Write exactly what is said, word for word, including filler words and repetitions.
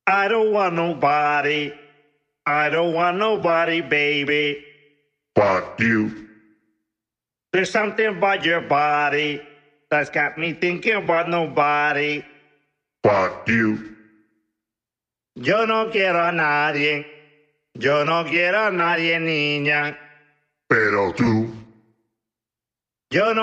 I don't want nobody. I don't want nobody, baby. But you. There's something about your body that's got me thinking about nobody. But you. Yo no quiero a nadie. Yo no quiero a nadie, niña. Pero tú. Yo no